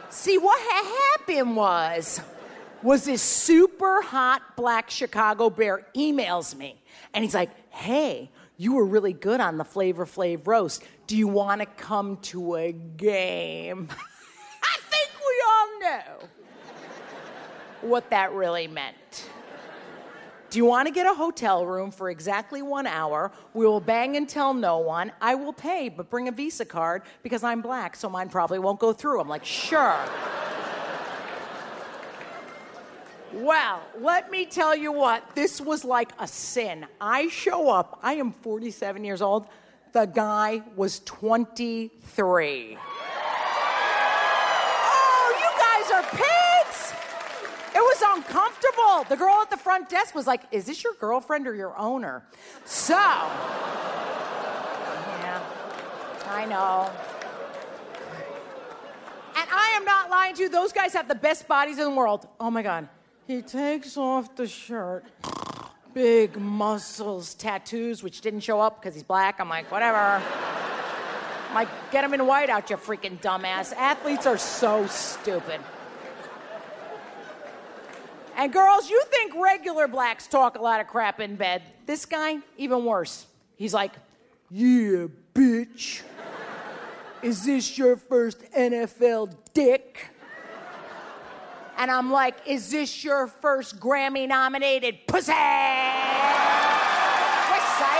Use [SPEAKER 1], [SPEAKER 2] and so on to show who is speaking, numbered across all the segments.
[SPEAKER 1] See, what happened was this super hot black Chicago bear emails me. And he's like, hey, you were really good on the Flavor Flav roast. Do you want to come to a game? I think we all know what that really meant. Do you want to get a hotel room for exactly 1 hour? We will bang and tell no one. I will pay, but bring a Visa card because I'm black, so mine probably won't go through. I'm like, sure. Well, let me tell you what, this was like a sin. I show up, I am 47 years old. The guy was 23. Oh, you guys are pigs! It was uncomfortable. The girl at the front desk was like, is this your girlfriend or your owner? So, yeah, I know. And I am not lying to you, those guys have the best bodies in the world. Oh my God. He takes off the shirt, big muscles, tattoos, which didn't show up because he's black. I'm like, whatever. I'm like, get him in whiteout, you freaking dumbass. Athletes are so stupid. And girls, you think regular blacks talk a lot of crap in bed. This guy, even worse. He's like, yeah, bitch. Is this your first NFL dick? And I'm like, is this your first Grammy-nominated pussy? Pussy.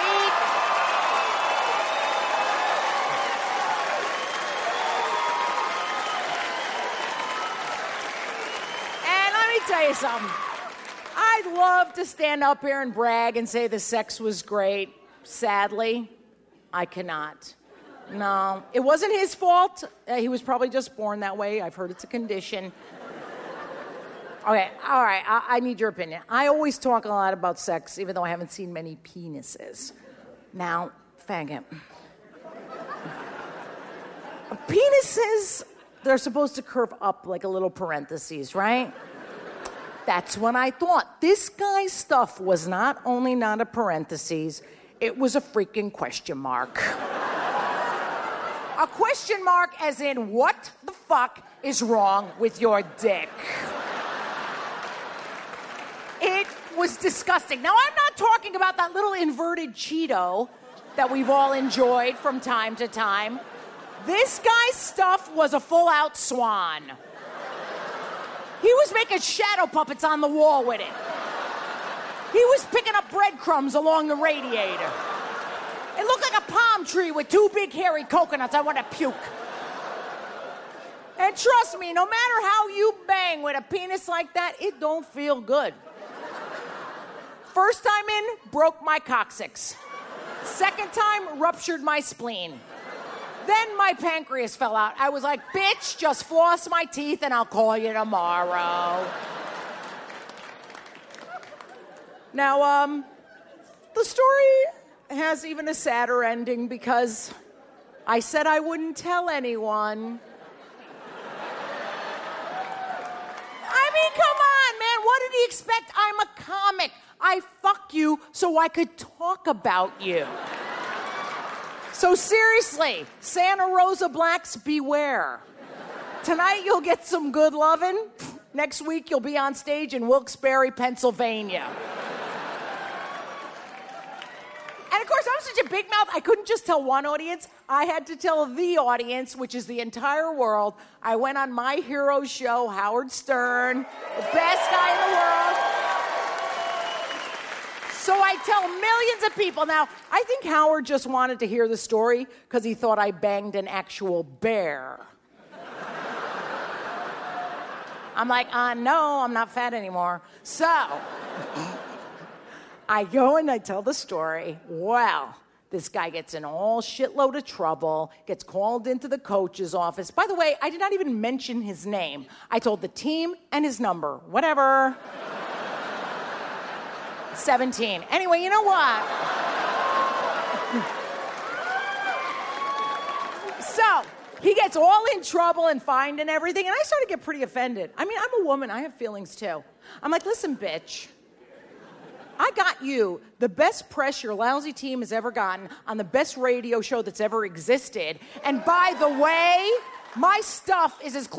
[SPEAKER 1] And let me tell you something. I'd love to stand up here and brag and say the sex was great. Sadly, I cannot. No, it wasn't his fault. He was probably just born that way. I've heard it's a condition. Okay, all right, I need your opinion. I always talk a lot about sex, even though I haven't seen many penises. Now, faggot. Penises, they're supposed to curve up like a little parentheses, right? That's what I thought. This guy's stuff was not only not a parentheses, it was a freaking question mark. A question mark as in, what the fuck is wrong with your dick? It was disgusting. Now, I'm not talking about that little inverted Cheeto that we've all enjoyed from time to time. This guy's stuff was a full-out swan. He was making shadow puppets on the wall with it. He was picking up breadcrumbs along the radiator. It looked like a palm tree with two big hairy coconuts. I want to puke. And trust me, no matter how you bang with a penis like that, it don't feel good. First time in, broke my coccyx. Second time, ruptured my spleen. Then my pancreas fell out. I was like, bitch, just floss my teeth and I'll call you tomorrow. Now, the story has even a sadder ending because I said I wouldn't tell anyone. I mean, come on, man. What did he expect? I'm a comic. I fuck you so I could talk about you. So seriously, Santa Rosa Blacks, beware. Tonight you'll get some good lovin'. Next week you'll be on stage in Wilkes-Barre, Pennsylvania. And of course, I'm such a big mouth, I couldn't just tell one audience. I had to tell the audience, which is the entire world. I went on my hero show, Howard Stern, the best guy in the world. So I tell millions of people. Now, I think Howard just wanted to hear the story because he thought I banged an actual bear. I'm like, no, I'm not fat anymore. So I go and I tell the story. Well, this guy gets in all shitload of trouble, gets called into the coach's office. By the way, I did not even mention his name. I told the team and his number. Whatever. 17. Anyway, you know what? So, he gets all in trouble and fined and everything, and I started to get pretty offended. I mean, I'm a woman. I have feelings, too. I'm like, listen, bitch. I got you the best press your lousy team has ever gotten on the best radio show that's ever existed. And by the way, my stuff is as